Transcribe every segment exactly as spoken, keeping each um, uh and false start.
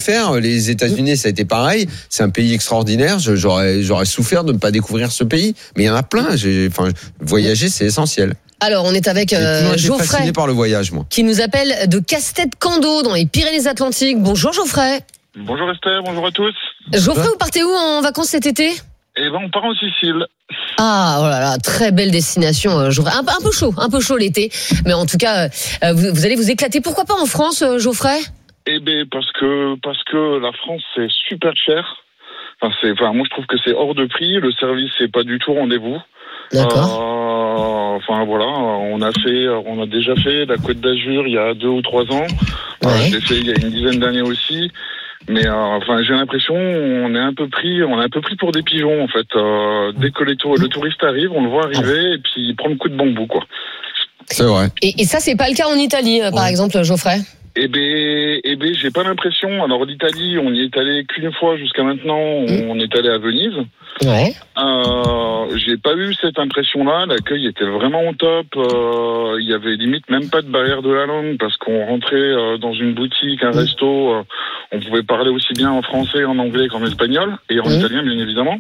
faire. Les États-Unis, ça a été pareil. C'est un pays extraordinaire. Je, j'aurais, j'aurais souffert de ne pas découvrir ce pays. Mais il y en a plein. J'ai, enfin, voyager, c'est essentiel. Alors, on est avec euh, Geoffrey, fasciné par le voyage, moi. qui nous appelle de Castet-Cando, dans les Pyrénées-Atlantiques. Bonjour Geoffrey. Bonjour Esther, bonjour à tous. Geoffrey, vous partez où en vacances cet été ? Eh ben, on part en Sicile. Ah, oh là là, très belle destination, euh, Geoffrey. Un, un peu chaud, un peu chaud l'été. Mais en tout cas, euh, vous, vous allez vous éclater. Pourquoi pas en France, euh, Geoffrey ? Eh ben, parce que, parce que la France, c'est super cher. Enfin, c'est, enfin, moi, je trouve que c'est hors de prix. Le service, c'est pas du tout rendez-vous. D'accord. Euh, enfin, voilà, on a fait, on a déjà fait la Côte d'Azur il y a deux ou trois ans. Ouais. Euh, je l'ai fait il y a une dizaine d'années aussi. Mais euh, enfin, j'ai l'impression on est un peu pris, on est un peu pris pour des pigeons en fait. Euh, dès que les tour- le touriste arrive, on le voit arriver et puis il prend le coup de bambou quoi. C'est vrai. Et, et ça, c'est pas le cas en Italie, euh, par Ouais. exemple, Geoffrey ? Eh ben, eh ben, j'ai pas l'impression. Alors l'Italie, on y est allé qu'une fois jusqu'à maintenant. On Mmh. est allé à Venise. Ouais. Euh, j'ai pas eu cette impression-là. L'accueil était vraiment au top. Euh, il y avait limite même pas de barrière de la langue parce qu'on rentrait euh, dans une boutique, un Mmh. resto. Euh, on pouvait parler aussi bien en français, en anglais qu'en espagnol et en Mmh. italien, bien évidemment.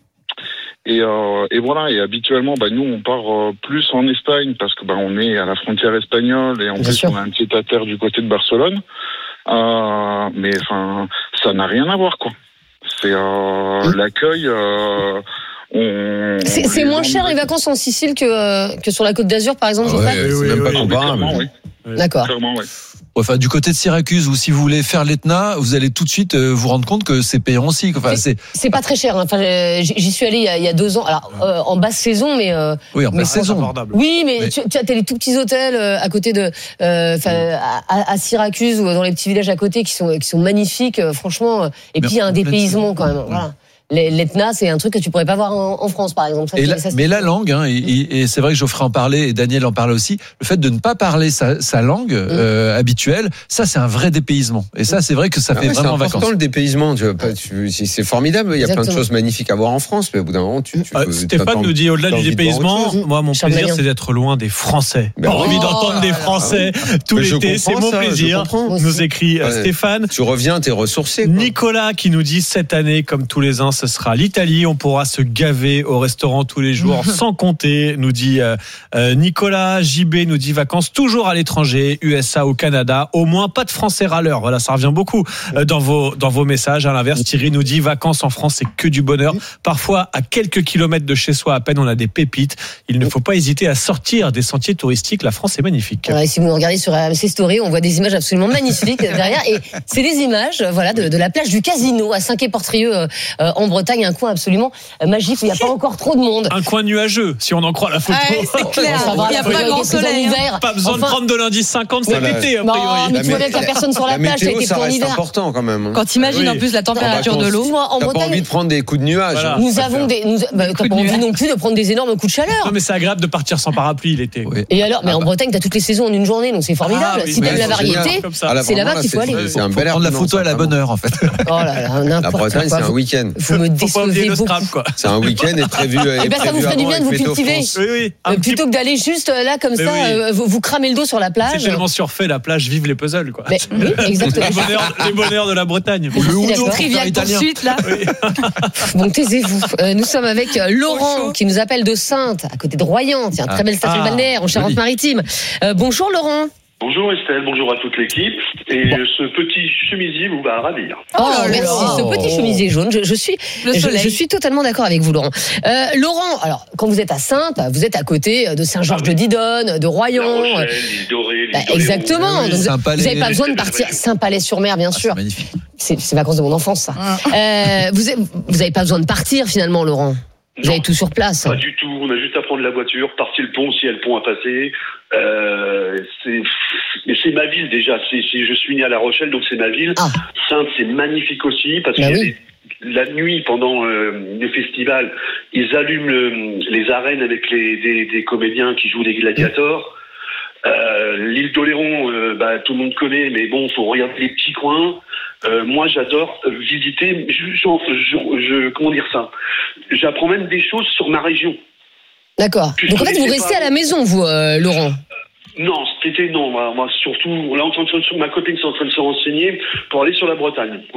Et, euh, et voilà. Et habituellement, bah, nous, on part euh, plus en Espagne parce que bah, on est à la frontière espagnole et en Bien plus, sûr. on a un pied à terre du côté de Barcelone. Euh, mais enfin, ça n'a rien à voir, quoi. C'est euh, Mmh. l'accueil. Euh, on, C'est, on c'est les moins gens- cher les vacances en Sicile que, euh, que sur la Côte d'Azur, par exemple, Ah Geoffrey ? ouais, c'est Oui, même oui, pas oui, comparable. Clairement, oui. D'accord. Clairement, oui. Enfin, du côté de Syracuse, ou si vous voulez faire l'Etna, vous allez tout de suite euh, vous rendre compte que c'est payant aussi. Enfin, c'est C'est pas très cher. Hein. Enfin, euh, j'y j'y suis allé il y a, il y a deux ans. Alors, euh, en basse saison, mais... Euh, oui, en Mais basse c'est saison. oui, mais, Mais- tu, tu as t'as les tout petits hôtels euh, à côté de... euh, enfin, à, à Syracuse ou dans les petits villages à côté qui sont, qui sont magnifiques, euh, franchement. euh, Et Mais puis, il y a un en pleine dépaysement saison. quand même. Voilà. Les- L'Etna, c'est un truc que tu pourrais pas voir en, en France, par exemple. Ça, Et c'est- la- ça, c'est- mais la langue, hein, et, et- et c'est vrai que Geoffrey en parlait et Daniel en parlait aussi, le fait de ne pas parler sa, sa langue euh, habituelle, ça c'est un vrai dépaysement. Et ça c'est vrai que ça Ah fait ouais, c'est vraiment important vacances. le dépaysement. Tu vois, pas- tu- c'est c'est formidable. Il y a plein de Exactement. choses magnifiques à voir en France, mais au bout d'un moment, tu. tu Euh, peux- Stéphane t'as- nous dit au-delà t'as du envie de voir autre dépaysement, chose. moi mon Charles plaisir Magnien. c'est d'être loin des Français. Ben J'ai envie oui. d'entendre des Oh, Français tout Mais je l'été, c'est comprends mon ça, je plaisir. comprends. Moi Nous aussi. écrit euh, Ouais. Stéphane. Tu reviens, t'es ressourcé. Quoi. Nicolas qui nous dit cette année, comme tous les ans, ce sera l'Italie. On pourra se gaver au restaurant tous les jours, sans compter, nous dit euh, euh, Nicolas. J B nous dit vacances toujours à l'étranger, U S A ou Canada. Au moins pas de Français râleurs. Voilà, ça revient beaucoup euh, dans vos dans vos messages. À l'inverse, Thierry nous dit vacances en France, c'est que du bonheur. Parfois, à quelques kilomètres de chez soi, à peine, on a des pépites. Il ne faut pas hésiter à sortir des sentiers touristiques. La France est magnifique. Ouais, si vous nous regardez sur R M C Story, on voit des images absolument magnifiques derrière. Et c'est des images, voilà, de, de la plage du Casino à Saint-Quay-Portrieux euh, euh, en Bretagne, un coin absolument euh, magique où il n'y a pas encore trop de monde. Un coin nuageux, si on en croit la photo. Ouais, c'est clair. Ça va, Il n'y a faut pas y grand aller, c'est en soleil. hein. hiver. Pas besoin de Enfin, prendre de l'indice cinquante cet Voilà. été, a Non, priori. mais La tu vois mé- bien qu'il n'y a personne sur la, La plage, ça a météo, été ça pris en reste hiver. important quand même. hein. Quand t'imagines Oui. en plus la température Bah, de l'eau. Excuse-moi, en T'as pas Bretagne, envie de prendre des coups de nuages. Voilà. hein. nous avons des. Nous, bah, t'as Coup de pas envie nuage. non plus de prendre des énormes coups de chaleur. Non, mais c'est agréable de partir sans parapluie l'été. Oui. Et alors, mais Ah en bah. Bretagne, t'as toutes les saisons en une journée, donc c'est formidable. Ah oui, si mais t'aimes la c'est variété, génial. Comme ça. Ah, là, c'est là-bas vraiment, qu'il faut c'est- aller. C'est un Faut bel air. prendre la non, photo ça, à la vraiment. bonne heure en fait. Oh là là, La n'importe Bretagne, quoi. c'est un Vous, week-end. vous me Faut pas oublier décevez le beaucoup. scrap, quoi. C'est un week-end et prévu. Eh ben, ça vous ferait du bien de vous cultiver. Oui, oui. Un Euh, petit- plutôt que d'aller juste euh, là comme Mais ça, oui. euh, vous, vous cramez le dos sur la C'est plage. tellement surfait, la plage, vive les puzzles, quoi. Mais, oui, exactement. Les bonheurs, les bonheurs de la Bretagne. Je suis Uno. d'accord. Trivial Italien. poursuite là. Bon, taisez-vous. Euh, nous sommes avec euh, Laurent chaud. qui nous appelle de Saintes, à côté de Royan. Tiens, très belle station Ah, balnéaire en joli. Charente-Maritime. Euh, bonjour Laurent. Bonjour Estelle, bonjour à toute l'équipe. Et ce petit chemisier vous va ravir. Oh, là là. merci. Ce petit chemisier jaune. Je, je suis, Le je, soleil. je suis totalement d'accord avec vous, Laurent. Euh, Laurent, alors quand vous êtes à Saintes, vous êtes à côté de Saint-Georges-de-Didonne, de La Royan. Rochelle, l'île Dorée, l'île Bah, d'Oléron. exactement. Oui, Donc, vous Saint-Palais. n'avez pas besoin de partir. Saint-Palais-sur-Mer, bien Ah, sûr. c'est magnifique. C'est c'est vacances de mon enfance, ça. Euh, vous vous n'avez pas besoin de partir finalement, Laurent. Vous Non. avez tout sur place. Pas du tout, on a juste à prendre la voiture, partir le pont s'il y a le pont à passer. Euh, c'est, mais c'est ma ville déjà, c'est, c'est, je suis né à La Rochelle, donc c'est ma ville. Ah. Saintes, c'est magnifique aussi, parce Bah que oui. la nuit, pendant euh, les festivals, ils allument le- les arènes avec les, des, des comédiens qui jouent des gladiators. Euh, l'île d'Oléron, euh, bah, tout le monde connaît, mais bon, faut regarder les petits coins. Euh, moi, j'adore euh, visiter. Je, je, je- je- comment dire ça J'apprends même des choses sur ma région. D'accord. Puis Donc en je fait, vous connaissais restez pas. à la maison, vous, euh, Laurent. Non, cet été, non. Moi, moi, surtout, là, on est en train de se- ma copine est en train de se renseigner pour aller sur la Bretagne.